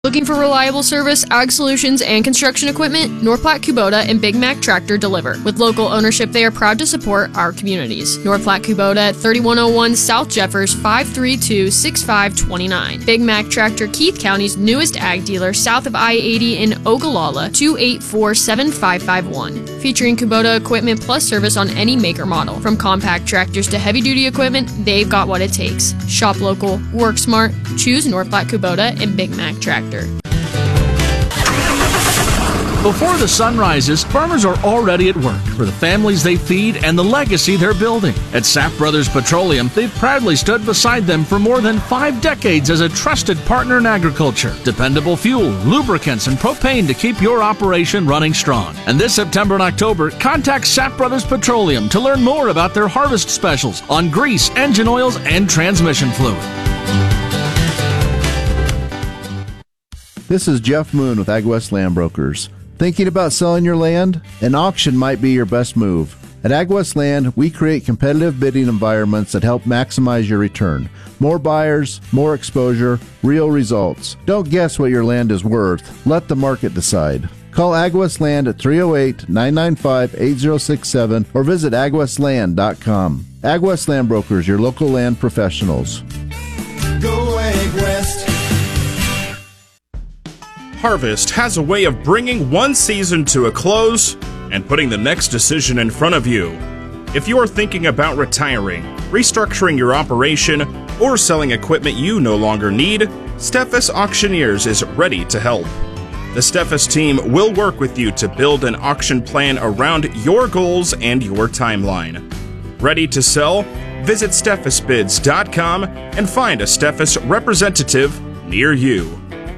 Looking for reliable service, ag solutions, and construction equipment? North Platte Kubota and Big Mac Tractor deliver. With local ownership, they are proud to support our communities. North Platte Kubota at 3101 South Jeffers, 532-6529. Big Mac Tractor, Keith County's newest ag dealer, south of I-80 in Ogallala, 284-7551. Featuring Kubota equipment plus service on any make or model. From compact tractors to heavy-duty equipment, they've got what it takes. Shop local, work smart, choose North Platte Kubota and Big Mac Tractor. Before the sun rises, farmers are already at work for the families they feed and the legacy they're building. At Sapp Brothers Petroleum, they've proudly stood beside them for more than 5 decades as a trusted partner in agriculture. Dependable fuel, lubricants, and propane to keep your operation running strong. And this September and October, contact Sapp Brothers Petroleum to learn more about their harvest specials on grease, engine oils, and transmission fluid. This is Jeff Moon with AgWest Land Brokers. Thinking about selling your land? An auction might be your best move. At AgWest Land, we create competitive bidding environments that help maximize your return. More buyers, more exposure, real results. Don't guess what your land is worth. Let the market decide. Call AgWest Land at 308-995-8067 or visit agwestland.com. AgWest Land Brokers, your local land professionals. Go AgWest. Harvest has a way of bringing one season to a close and putting the next decision in front of you. If you are thinking about retiring, restructuring your operation, or selling equipment you no longer need, Steffes Auctioneers is ready to help. The Steffes team will work with you to build an auction plan around your goals and your timeline. Ready to sell? Visit SteffesBids.com and find a Steffes representative near you.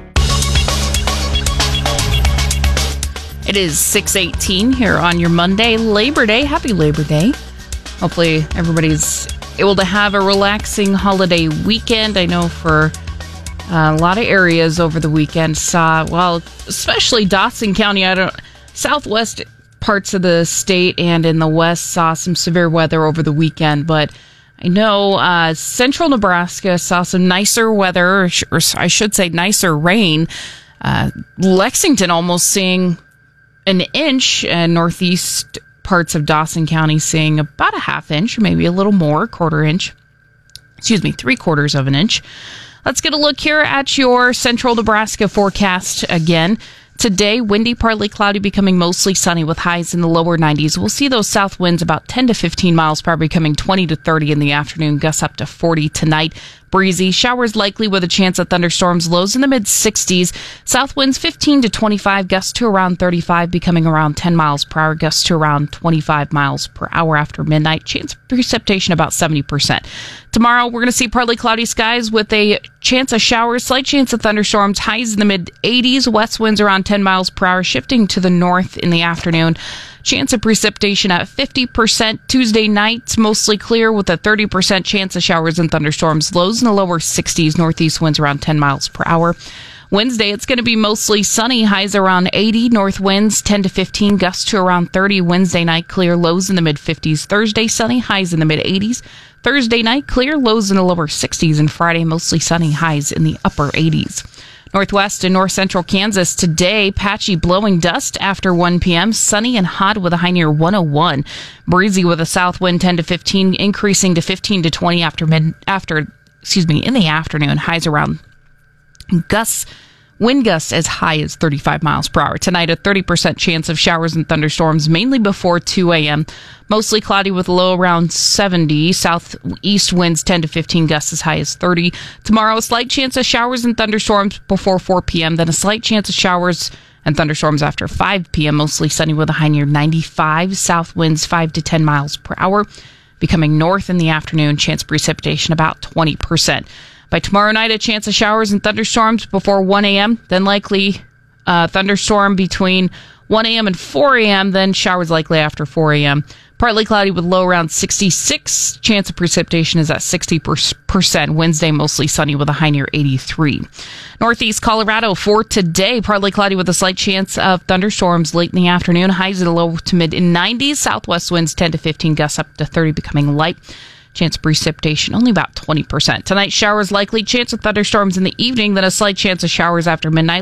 It is 6:18 here on your Monday, Labor Day. Happy Labor Day. Hopefully everybody's able to have a relaxing holiday weekend. I know for a lot of areas over the weekend especially Dawson County, southwest parts of the state and in the west saw some severe weather over the weekend. But I know central Nebraska saw some nicer weather, or I should say nicer rain. Lexington almost seeing an inch, and northeast parts of Dawson County seeing about a half inch, or maybe a little more, 3/4 of an inch. Let's get a look here at your central Nebraska forecast again. Today, windy, partly cloudy, becoming mostly sunny with highs in the lower 90s. We'll see those south winds about 10 to 15 miles per hour, becoming 20 to 30 in the afternoon, gusts up to 40 tonight. Breezy, showers likely with a chance of thunderstorms, lows in the mid-60s. South winds 15 to 25, gusts to around 35, becoming around 10 miles per hour, gusts to around 25 miles per hour after midnight. Chance of precipitation about 70%. Tomorrow, we're going to see partly cloudy skies with a chance of showers, slight chance of thunderstorms, highs in the mid-80s, west winds around 10 miles per hour, shifting to the north in the afternoon. Chance of precipitation at 50%. Tuesday night, mostly clear with a 30% chance of showers and thunderstorms. Lows in the lower 60s. Northeast winds around 10 miles per hour. Wednesday, it's going to be mostly sunny. Highs around 80. North winds 10 to 15. Gusts to around 30. Wednesday night, clear. Lows in the mid-50s. Thursday, sunny. Highs in the mid-80s. Thursday night, clear. Lows in the lower 60s. And Friday, mostly sunny. Highs in the upper 80s. Northwest and north central Kansas today, patchy blowing dust after 1 p.m., sunny and hot with a high near 101. Breezy with a south wind 10 to 15, increasing to 15 to 20 in the afternoon. Highs around wind gusts as high as 35 miles per hour. Tonight, a 30% chance of showers and thunderstorms, mainly before 2 a.m. Mostly cloudy with a low around 70. Southeast winds 10 to 15, gusts as high as 30. Tomorrow, a slight chance of showers and thunderstorms before 4 p.m., then a slight chance of showers and thunderstorms after 5 p.m., mostly sunny with a high near 95. South winds 5 to 10 miles per hour. Becoming north in the afternoon, chance of precipitation about 20%. By tomorrow night, a chance of showers and thunderstorms before 1 a.m., then likely thunderstorm between 1 a.m. and 4 a.m., then showers likely after 4 a.m. Partly cloudy with low around 66. Chance of precipitation is at 60%. Wednesday, mostly sunny with a high near 83. Northeast Colorado for today, partly cloudy with a slight chance of thunderstorms late in the afternoon. Highs in the low to mid 90s. Southwest winds 10 to 15, gusts up to 30, becoming light. Chance of precipitation, only about 20%. Tonight, showers likely, chance of thunderstorms in the evening, then a slight chance of showers after midnight.